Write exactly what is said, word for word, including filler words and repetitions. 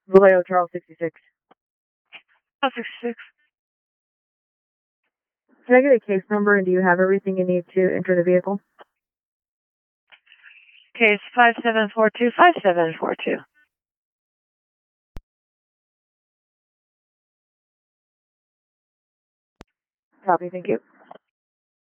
Vallejo, Charles sixty-six. Charles sixty-six. Can I get a case number, and do you have everything you need to enter the vehicle? Case five seven four two five seven four two. Copy, thank you.